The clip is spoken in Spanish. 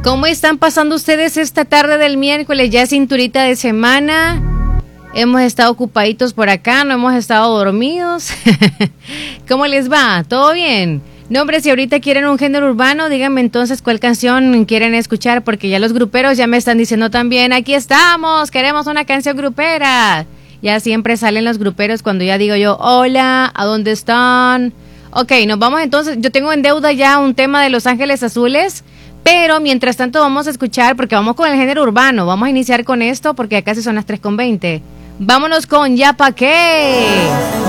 ¿Cómo están pasando ustedes esta tarde del miércoles? Ya cinturita de semana. Hemos estado ocupaditos por acá, no hemos estado dormidos. ¿Cómo les va? ¿Todo bien? No, hombre, si ahorita quieren un género urbano, díganme entonces cuál canción quieren escuchar, porque ya los gruperos ya me están diciendo también, aquí estamos, queremos una canción grupera. Ya siempre salen los gruperos cuando ya digo yo, hola, ¿a dónde están? Ok, nos vamos entonces, yo tengo en deuda ya un tema de Los Ángeles Azules, pero mientras tanto vamos a escuchar, porque vamos con el género urbano, vamos a iniciar con esto, porque ya casi son las 3:20. Vámonos con Ya Pa' Qué.